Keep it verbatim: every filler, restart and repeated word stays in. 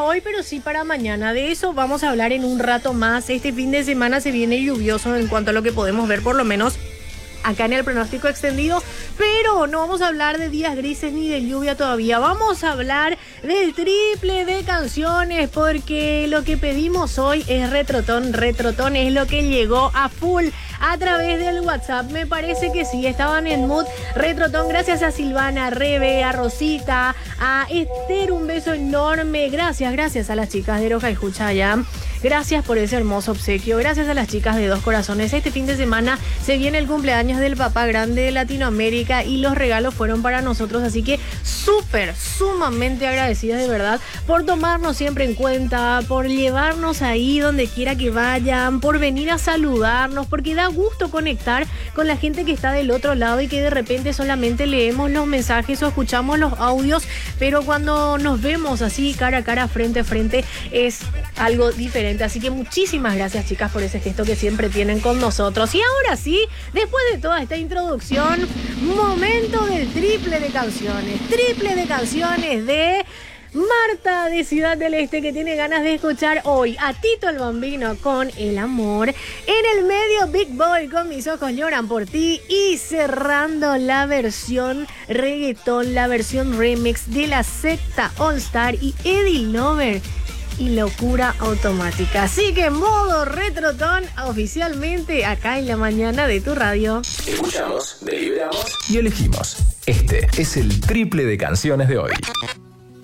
hoy, pero sí para mañana. De eso vamos a hablar en un rato más. Este fin de semana se viene lluvioso en cuanto a lo que podemos ver, por lo menos acá en el pronóstico extendido, pero no vamos a hablar de días grises ni de lluvia todavía. Vamos a hablar del triple de canciones, porque lo que pedimos hoy es retrotón. Retrotón es lo que llegó a full a través del WhatsApp. Me parece que sí, estaban en mood retrotón. Gracias a Silvana, a Rebe, a Rosita, a Esther, un beso enorme. Gracias, gracias a las chicas de Roja y Juchaya. Gracias por ese hermoso obsequio. Gracias a las chicas de Dos Corazones. Este fin de semana se viene el cumpleaños del papá grande de Latinoamérica y los regalos fueron para nosotros. Así que súper, sumamente agradecidas de verdad por tomarnos siempre en cuenta, por llevarnos ahí donde quiera que vayan, por venir a saludarnos, porque da gusto conectar con la gente que está del otro lado y que de repente solamente leemos los mensajes o escuchamos los audios, pero cuando nos vemos así cara a cara, frente a frente, es algo diferente. Así que muchísimas gracias, chicas, por ese gesto que siempre tienen con nosotros. Y ahora sí, después de toda esta introducción, momento del triple de canciones. Triple de canciones de Marta de Ciudad del Este, que tiene ganas de escuchar hoy a Tito el Bambino con El Amor. En el medio, Big Boy con Mis Ojos Lloran por Ti. Y cerrando la versión reggaetón, la versión remix de La Secta All Star y Eddie Lover y Locura Automática. Así que modo retrotón oficialmente acá en la mañana de tu radio. Escuchamos, deliberamos y elegimos. Este es el triple de canciones de hoy.